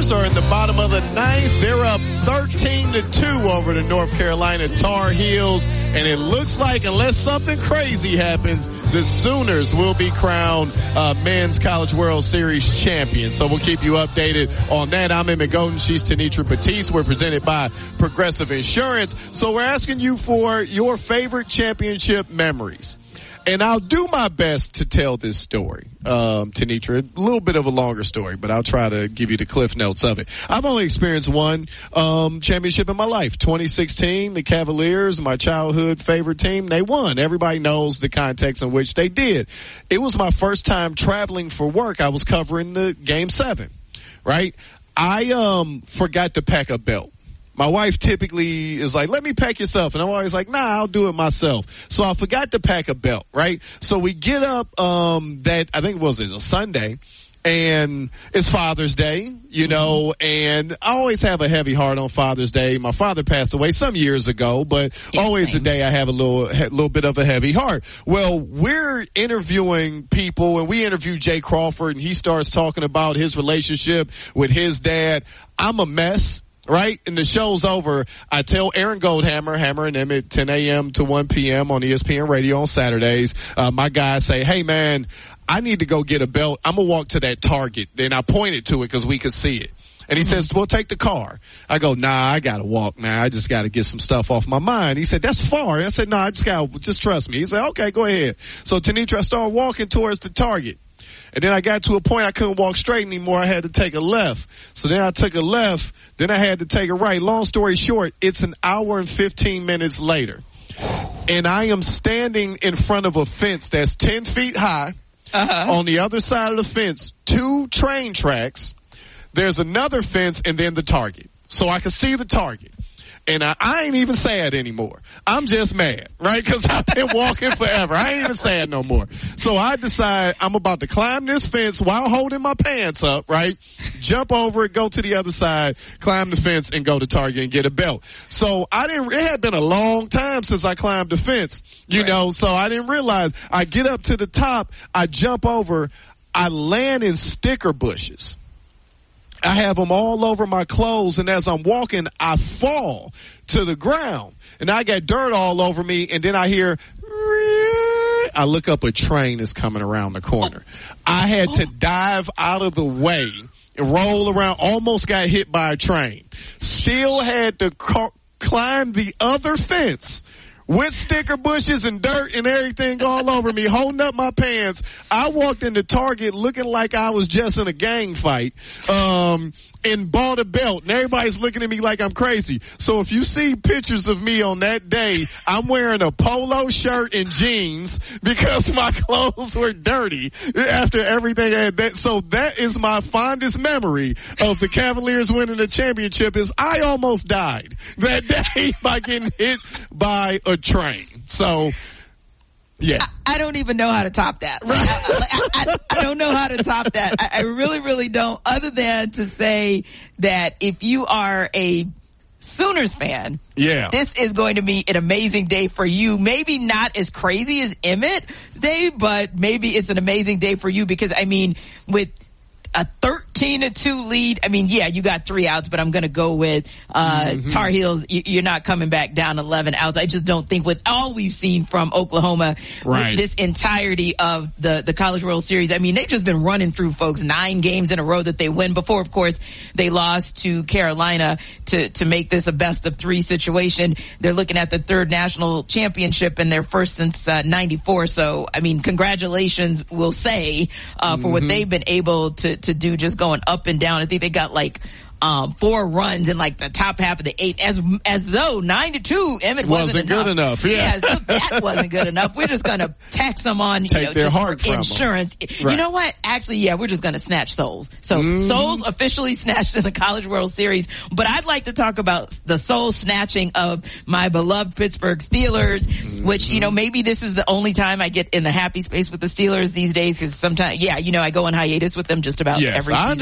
Cavaliers are in the bottom of the ninth. They're up 13-2 over the North Carolina Tar Heels. And it looks like, unless something crazy happens, the Sooners will be crowned Men's College World Series champions. So we'll keep you updated on that. I'm Emmett Golden. She's Tenitra Batiste. We're presented by Progressive Insurance. So we're asking you for your favorite championship memories. And I'll do my best to tell this story, Tenitra. A little bit of a longer story, but I'll try to give you the cliff notes of it. I've only experienced one championship in my life. 2016, the Cavaliers, my childhood favorite team, they won. Everybody knows the context in which they did. It was my first time traveling for work. I was covering the Game 7, right? I forgot to pack a belt. My wife typically is like, let me pack yourself. And I'm always like, nah, I'll do it myself. So I forgot to pack a belt, right? So we get up, I think it was a Sunday, and it's Father's Day, you know, and I always have a heavy heart on Father's Day. My father passed away some years ago, but always a day I have a little bit of a heavy heart. Well, we're interviewing people, and we interview Jay Crawford, and he starts talking about his relationship with his dad. I'm a mess. Right? And the show's over. I tell Aaron Goldhammer, Hammer and Emmett, 10 a.m. to 1 p.m. on ESPN Radio on Saturdays. My guys say, hey, man, I need to go get a belt. I'm going to walk to that Target. Then I pointed to it because we could see it. And he says, well, take the car. I go, nah, I got to walk, man. I just got to get some stuff off my mind. He said, that's far. I said, no, just trust me. He said, okay, go ahead. So, Tenitra, I started walking towards the Target. And then I got to a point I couldn't walk straight anymore. I had to take a left. So then I took a left. Then I had to take a right. Long story short, it's an hour and 15 minutes later. And I am standing in front of a fence that's 10 feet high. On the other side of the fence, 2 train tracks. There's another fence and then the Target. So I could see the Target. And I ain't even sad anymore. I'm just mad, right? Because I've been walking forever. I ain't even sad no more. So I decide I'm about to climb this fence while holding my pants up, right? Jump over it, go to the other side, climb the fence, and go to Target and get a belt. So it had been a long time since I climbed the fence, you know, so I didn't realize. I get up to the top, I jump over, I land in sticker bushes. I have them all over my clothes, and as I'm walking, I fall to the ground. And I got dirt all over me, and then I hear, I look up, a train is coming around the corner. I had to dive out of the way and roll around, almost got hit by a train. Still had to climb the other fence with sticker bushes and dirt and everything all over me, holding up my pants. I walked into Target looking like I was just in a gang fight, and bought a belt. And everybody's looking at me like I'm crazy. So if you see pictures of me on that day, I'm wearing a polo shirt and jeans because my clothes were dirty after everything I had. So that is my fondest memory of the Cavaliers winning the championship, is I almost died that day by getting hit by a train. So, yeah. I don't even know how to top that. I don't know how to top that. I really, really don't, other than to say that if you are a Sooners fan, this is going to be an amazing day for you. Maybe not as crazy as Emmett's day, but maybe it's an amazing day for you because, I mean, with a 13-2 lead. I mean, yeah, you got 3 outs, but I'm going to go with Tar Heels. You're not coming back down 11 outs. I just don't think, with all we've seen from Oklahoma, with this entirety of the College World Series, I mean, they've just been running through folks 9 games in a row that they win. Before, of course, they lost to Carolina to make this a best-of-3 situation. They're looking at the 3rd national championship and their first since 94. So, I mean, congratulations, we'll say, for what they've been able to do, just going up and down. I think they got like 4 runs in like the top half of the 8th, as though 9-2 Emmett wasn't good enough. As though that wasn't good enough. We're just going to tax them on their heart from insurance. You know what? Actually, yeah, we're just going to snatch souls. So souls officially snatched in the College World Series. But I'd like to talk about the soul snatching of my beloved Pittsburgh Steelers, which, you know, maybe this is the only time I get in the happy space with the Steelers these days, because sometimes, I go on hiatus with them just about every season.